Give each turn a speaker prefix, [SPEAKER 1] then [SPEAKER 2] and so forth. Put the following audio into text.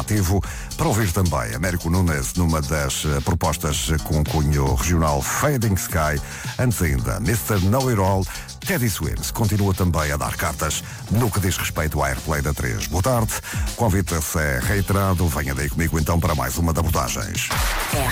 [SPEAKER 1] ativo. Para ouvir também Américo Nunes numa das propostas com cunho regional Fading Sky. Antes ainda, Mr. Know It All. Teddy Swims continua também a dar cartas no que diz respeito à Airplay da 3. Boa tarde, convite-se é reiterado. Venha daí comigo então para mais uma de abordagens.